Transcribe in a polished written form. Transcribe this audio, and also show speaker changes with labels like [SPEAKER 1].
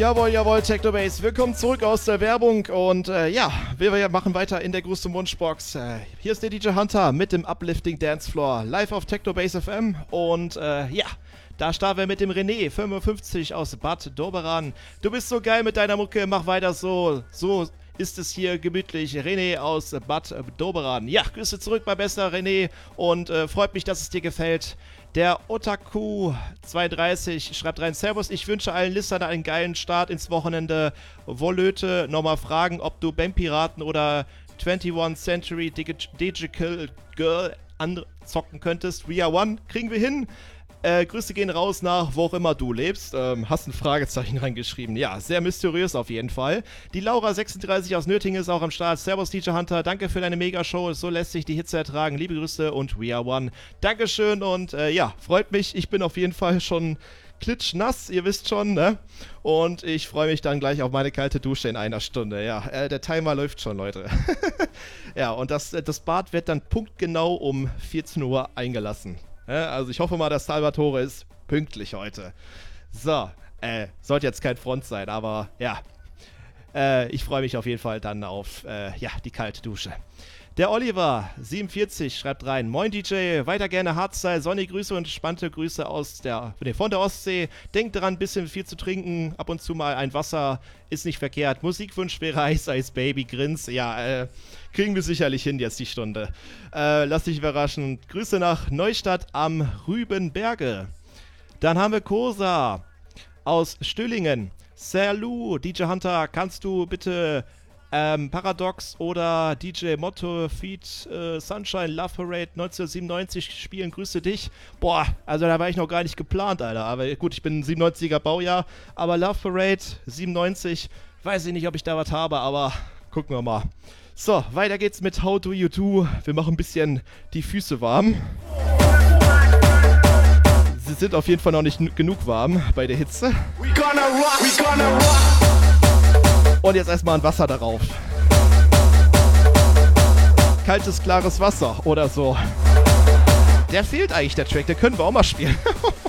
[SPEAKER 1] Jawohl, jawohl, Technobase. Willkommen zurück aus der Werbung und wir machen weiter in der größten Wunschbox. Hier ist der DJ Hunter mit dem Uplifting Dancefloor live auf Technobase FM und da starten wir mit dem René, 55 aus Bad Doberan. Du bist so geil mit deiner Mucke, mach weiter so. So ist es hier gemütlich. René aus Bad Doberan. Ja, Grüße zurück bei bester René und freut mich, dass es dir gefällt. Der Otaku32 schreibt rein: Servus, ich wünsche allen Listern einen geilen Start ins Wochenende. Wollöte nochmal fragen, ob du Bandpiraten oder 21st Century Digital Girl anzocken könntest. We are one, kriegen wir hin. Grüße gehen raus nach wo auch immer du lebst. Hast ein Fragezeichen reingeschrieben. Ja, sehr mysteriös auf jeden Fall. Die Laura36 aus Nördlingen ist auch am Start. Servus DJ Hunter, danke für deine Megashow. So lässt sich die Hitze ertragen. Liebe Grüße und We are one. Dankeschön und freut mich. Ich bin auf jeden Fall schon klitschnass, ihr wisst schon, ne? Und ich freue mich dann gleich auf meine kalte Dusche in einer Stunde. Ja, der Timer läuft schon, Leute. Ja, und das Bad wird dann punktgenau um 14 Uhr eingelassen. Ja, also ich hoffe mal, dass Salvatore ist pünktlich heute. So, sollte jetzt kein Front sein, aber ja. Ich freue mich auf jeden Fall dann auf die kalte Dusche. Der Oliver, 47, schreibt rein: Moin DJ, weiter gerne Hardstyle, sonnige Grüße und spannende Grüße von der Ostsee. Denkt dran, ein bisschen viel zu trinken, ab und zu mal ein Wasser ist nicht verkehrt. Musikwunsch wäre Ice Ice Baby, Grins. Ja, kriegen wir sicherlich hin jetzt die Stunde. Lass dich überraschen. Grüße nach Neustadt am Rübenberge. Dann haben wir Kosa aus Stühlingen. Salut, DJ Hunter, kannst du bitte Paradox oder DJ Motto Feed Sunshine Love Parade 1997 spielen? Grüße dich. Boah, also da war ich noch gar nicht geplant, Alter. Aber gut, ich bin ein 97er Baujahr, aber Love Parade 97, weiß ich nicht, ob ich da was habe, aber gucken wir mal. So, weiter geht's mit How Do You Do. Wir machen ein bisschen die Füße warm. Sie sind auf jeden Fall noch nicht genug warm bei der Hitze. We gonna rock. Und jetzt erstmal ein Wasser darauf. Kaltes, klares Wasser oder so. Der fehlt eigentlich, der Track. Den können wir auch mal spielen.